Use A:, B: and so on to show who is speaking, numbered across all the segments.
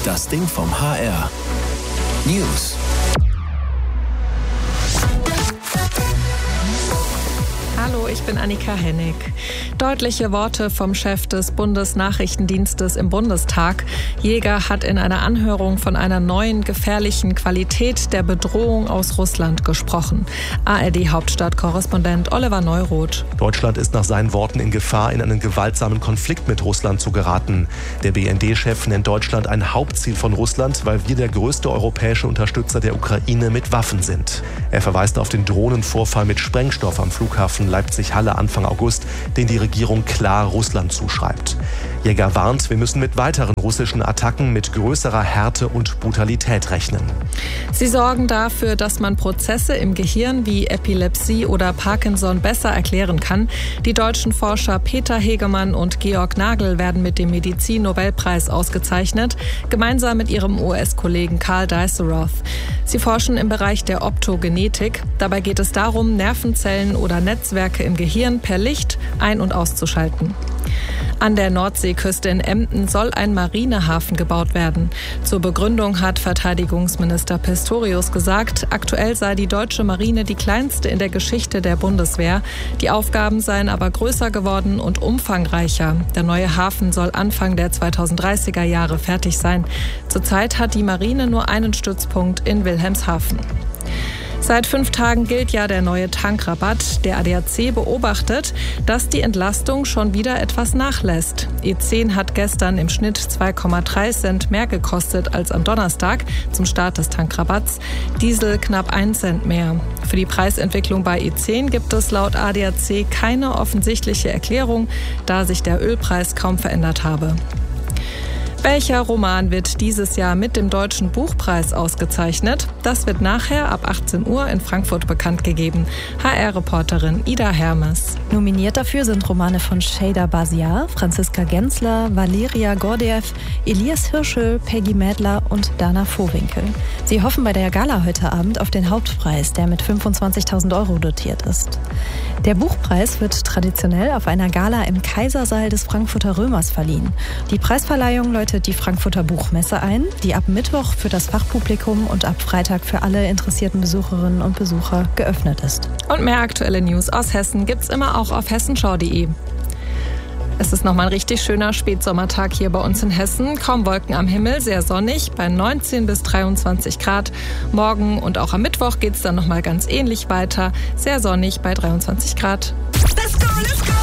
A: Das Ding vom HR. News.
B: Hallo, ich bin Annika Hennig. Deutliche Worte vom Chef des Bundesnachrichtendienstes im Bundestag. Jäger hat in einer Anhörung von einer neuen gefährlichen Qualität der Bedrohung aus Russland gesprochen. ARD-Hauptstadtkorrespondent Oliver Neuroth.
C: Deutschland ist nach seinen Worten in Gefahr, in einen gewaltsamen Konflikt mit Russland zu geraten. Der BND-Chef nennt Deutschland ein Hauptziel von Russland, weil wir der größte europäische Unterstützer der Ukraine mit Waffen sind. Er verweist auf den Drohnenvorfall mit Sprengstoff am Flughafen Leipzig-Halle Anfang August, den die Regierung klar Russland zuschreibt. Jäger warnt, wir müssen mit weiteren russischen Attacken mit größerer Härte und Brutalität rechnen.
B: Sie sorgen dafür, dass man Prozesse im Gehirn wie Epilepsie oder Parkinson besser erklären kann. Die deutschen Forscher Peter Hegemann und Georg Nagel werden mit dem Medizin-Nobelpreis ausgezeichnet, gemeinsam mit ihrem US-Kollegen Karl Dijsselroth. Sie forschen im Bereich der Optogenetik. Dabei geht es darum, Nervenzellen oder Netzwerke im Gehirn per Licht ein- und auszuschalten. An der Nordseeküste in Emden soll ein Marinehafen gebaut werden. Zur Begründung hat Verteidigungsminister Pistorius gesagt, aktuell sei die deutsche Marine die kleinste in der Geschichte der Bundeswehr. Die Aufgaben seien aber größer geworden und umfangreicher. Der neue Hafen soll Anfang der 2030er Jahre fertig sein. Zurzeit hat die Marine nur einen Stützpunkt in Wilhelmshaven. Seit 5 Tagen gilt ja der neue Tankrabatt. Der ADAC beobachtet, dass die Entlastung schon wieder etwas nachlässt. E10 hat gestern im Schnitt 2,3 Cent mehr gekostet als am Donnerstag zum Start des Tankrabatts. Diesel knapp 1 Cent mehr. Für die Preisentwicklung bei E10 gibt es laut ADAC keine offensichtliche Erklärung, da sich der Ölpreis kaum verändert habe. Welcher Roman wird dieses Jahr mit dem Deutschen Buchpreis ausgezeichnet? Das wird nachher ab 18 Uhr in Frankfurt bekannt gegeben. HR-Reporterin Ida Hermes.
D: Nominiert dafür sind Romane von Şeyda Basiar, Franziska Gensler, Valeria Gordiev, Elias Hirschel, Peggy Mädler und Dana Vohwinkel. Sie hoffen bei der Gala heute Abend auf den Hauptpreis, der mit 25.000 € dotiert ist. Der Buchpreis wird traditionell auf einer Gala im Kaisersaal des Frankfurter Römers verliehen. Die Preisverleihung läutet die Frankfurter Buchmesse ein, die ab Mittwoch für das Fachpublikum und ab Freitag für alle interessierten Besucherinnen und Besucher geöffnet ist.
B: Und mehr aktuelle News aus Hessen gibt's immer auch auf hessenschau.de. Es ist nochmal ein richtig schöner Spätsommertag hier bei uns in Hessen. Kaum Wolken am Himmel, sehr sonnig bei 19 bis 23 Grad. Morgen und auch am Mittwoch geht es dann nochmal ganz ähnlich weiter. Sehr sonnig bei 23 Grad.
A: Let's go, let's go!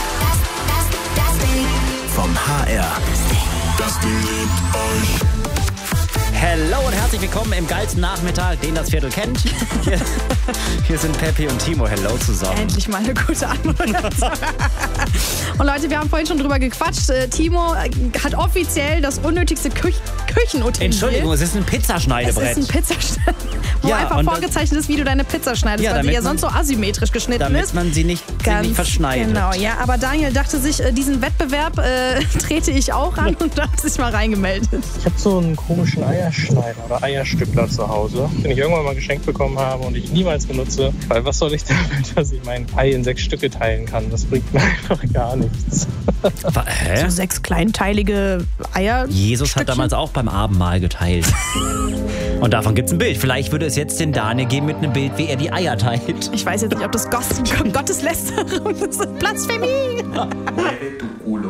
A: Das Ding vom HR. Das Ding liebt euch.
E: Hello und herzlich willkommen im geilsten Nachmittag, den das Viertel kennt. Hier sind Peppi und Timo. Hello zusammen.
F: Endlich mal eine gute Anmoderation. Und Leute, wir haben vorhin schon drüber gequatscht. Timo hat offiziell das unnötigste Küchenutensil.
E: Entschuldigung, es ist ein Pizzaschneidebrett.
F: Es ist ein Pizzaschneidebrett, wo einfach vorgezeichnet ist, wie du deine Pizza schneidest, weil sie ja sonst so asymmetrisch geschnitten ist.
E: Damit man sie nicht verschneidet.
F: Genau, ja. Aber Daniel dachte sich, diesen Wettbewerb trete ich auch an und hat sich mal reingemeldet.
G: Ich habe so einen komischen Eierschneider oder Eierstückler zu Hause, den ich irgendwann mal geschenkt bekommen habe und ich niemals benutze. Weil was soll ich damit, dass ich mein Ei in 6 Stücke teilen kann? Das bringt mir einfach gar nichts.
E: Hä?
F: So 6 kleinteilige Eier.
E: Jesus hat damals auch beim Abendmahl geteilt. Und davon gibt es ein Bild. Vielleicht würde es jetzt den Daniel geben mit einem Bild, wie er die Eier teilt.
F: Ich weiß jetzt nicht, ob das Gotteslästerung ist. Blasphemie!